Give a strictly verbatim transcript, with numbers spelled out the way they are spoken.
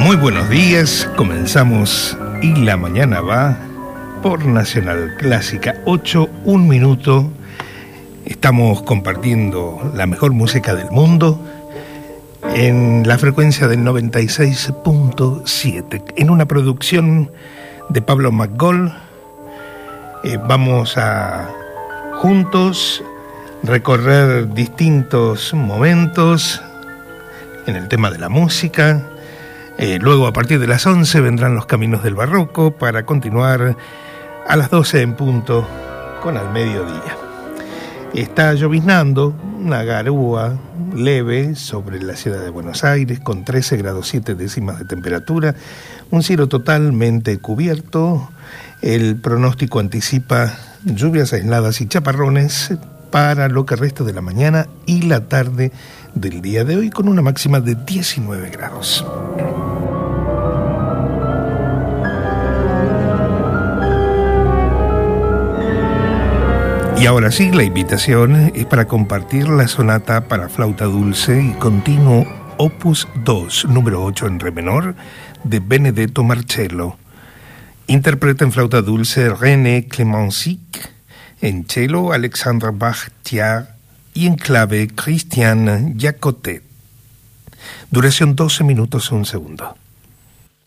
Muy buenos días, comenzamos y la mañana va por Nacional Clásica, ocho, un minuto. Estamos compartiendo la mejor música del mundo en la frecuencia del noventa y seis punto siete, en una producción de Pablo McGoll. Eh, vamos a juntos recorrer distintos momentos en el tema de la música. Eh, luego, a partir de las once, vendrán los Caminos del Barroco para continuar a las doce en punto con Al Mediodía. Está lloviznando, una garúa leve sobre la ciudad de Buenos Aires, con trece grados siete décimas de temperatura, un cielo totalmente cubierto. El pronóstico anticipa lluvias aisladas y chaparrones para lo que resta de la mañana y la tarde del día de hoy, con una máxima de diecinueve grados. Y ahora sí, la invitación es para compartir la sonata para flauta dulce y continuo opus dos, número ocho en re menor, de Benedetto Marcello. Interpreta en flauta dulce René Clémensic, en cello Alexandre Bachtiar y en clave Christian Jacotet. Duración doce minutos un segundo.